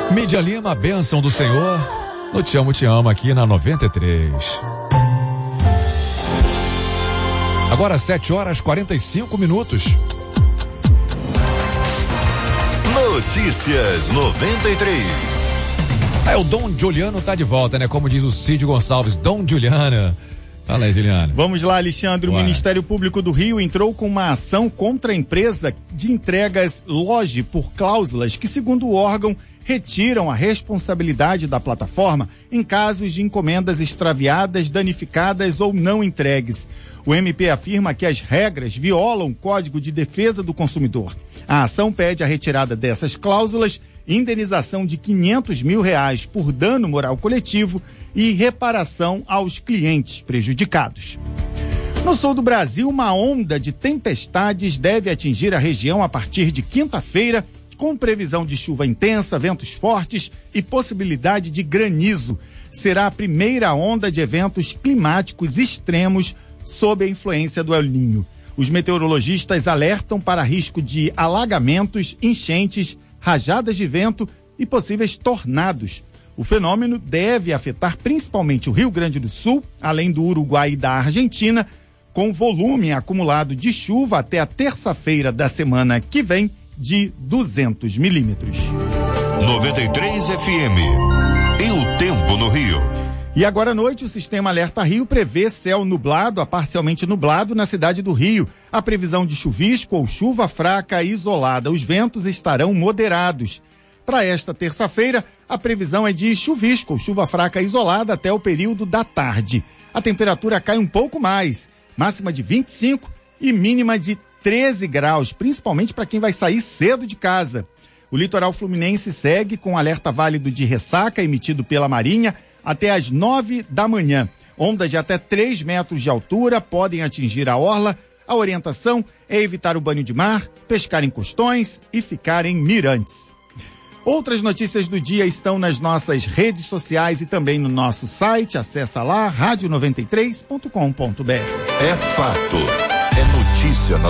Mídia Lima, a bênção do Senhor. No Te Amo aqui na 93. Agora 7h45. Notícias 93. O Dom Juliano tá de volta, né? Como diz o Cid Gonçalves, Dom Juliana. Fala aí, Juliana. Vamos lá, Alexandre. O Ministério Público do Rio entrou com uma ação contra a empresa de entregas Loge por cláusulas que, segundo o órgão, retiram a responsabilidade da plataforma em casos de encomendas extraviadas, danificadas ou não entregues. O MP afirma que as regras violam o Código de Defesa do Consumidor. A ação pede a retirada dessas cláusulas, indenização de R$500 mil por dano moral coletivo e reparação aos clientes prejudicados. No sul do Brasil, uma onda de tempestades deve atingir a região a partir de quinta-feira, com previsão de chuva intensa, ventos fortes e possibilidade de granizo. Será a primeira onda de eventos climáticos extremos sob a influência do El Niño. Os meteorologistas alertam para risco de alagamentos, enchentes, rajadas de vento e possíveis tornados. O fenômeno deve afetar principalmente o Rio Grande do Sul, além do Uruguai e da Argentina, com volume acumulado de chuva até a terça-feira da semana que vem de 200 milímetros. 93 FM. E o tempo no Rio. E agora à noite, o Sistema Alerta Rio prevê céu nublado a parcialmente nublado na cidade do Rio. A previsão de chuvisco ou chuva fraca isolada. Os ventos estarão moderados. Para esta terça-feira, a previsão é de chuvisco ou chuva fraca isolada até o período da tarde. A temperatura cai um pouco mais, máxima de 25 e mínima de 13 graus, principalmente para quem vai sair cedo de casa. O litoral fluminense segue com alerta válido de ressaca emitido pela Marinha até às 9 da manhã. Ondas de até 3 metros de altura podem atingir a orla. A orientação é evitar o banho de mar, pescar em costões e ficar em mirantes. Outras notícias do dia estão nas nossas redes sociais e também no nosso site. Acessa lá, radio93.com.br. É fato. É notícia na